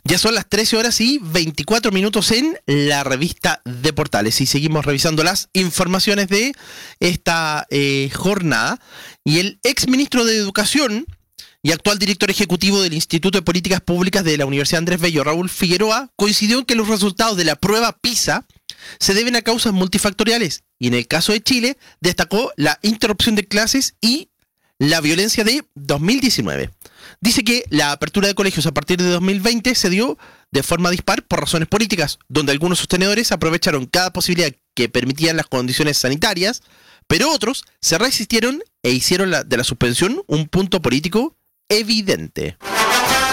Ya son las 13 horas y 24 minutos en la revista de Portales y seguimos revisando las informaciones de esta jornada. Y el exministro de Educación y actual director ejecutivo del Instituto de Políticas Públicas de la Universidad Andrés Bello, Raúl Figueroa, coincidió en que los resultados de la prueba PISA se deben a causas multifactoriales y en el caso de Chile destacó la interrupción de clases y la violencia de 2019. Dice que la apertura de colegios a partir de 2020 se dio de forma dispar por razones políticas, donde algunos sostenedores aprovecharon cada posibilidad que permitían las condiciones sanitarias, pero otros se resistieron e hicieron de la suspensión un punto político evidente.